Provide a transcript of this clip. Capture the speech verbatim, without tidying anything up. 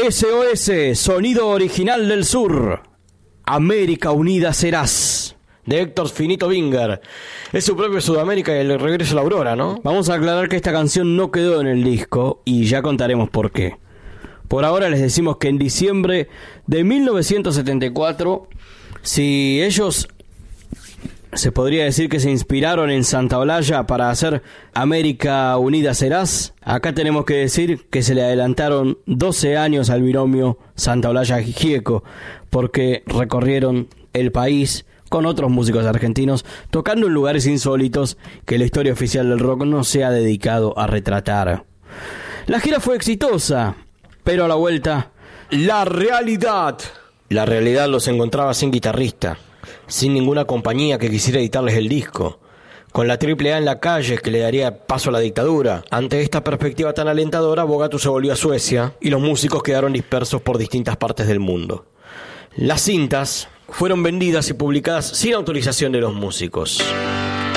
S O S, sonido original del sur. América Unida Serás, de Héctor Finito Vinger. Es su propio Sudamérica y el regreso a la aurora, ¿no? Vamos a aclarar que esta canción no quedó en el disco y ya contaremos por qué. Por ahora les decimos que en diciembre de mil novecientos setenta y cuatro, si ellos se podría decir que se inspiraron en Santa Olalla para hacer América Unida Serás, acá tenemos que decir que se le adelantaron doce años al binomio Santa Olalla-Gieco, porque recorrieron el país con otros músicos argentinos, tocando en lugares insólitos que la historia oficial del rock no se ha dedicado a retratar. La gira fue exitosa, pero a la vuelta, la realidad. La realidad los encontraba sin guitarrista, sin ninguna compañía que quisiera editarles el disco, con la triple A en la calle que le daría paso a la dictadura. Ante esta perspectiva tan alentadora, Bogatu se volvió a Suecia y los músicos quedaron dispersos por distintas partes del mundo. Las cintas fueron vendidas y publicadas sin autorización de los músicos.